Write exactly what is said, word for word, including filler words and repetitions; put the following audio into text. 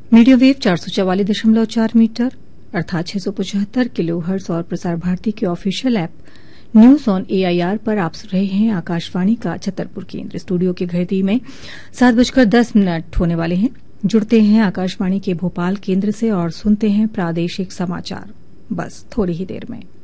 Medium wave चार सौ चवालीस दशमलव चार मीटर अर्थात छह सौ पचहत्तर किलो हर्ट्ज और प्रसार भारती के official app news on AIR पर आप सुन रहे हैं आकाशवाणी का छतरपुर केंद्र। स्टूडियो की घड़ी में सात बजकर दस मिनट होने वाले हैं। जुड़ते हैं आकाशवाणी के भोपाल केंद्र से और सुनते हैं प्रादेशिक समाचार बस थोड़ी ही देर में।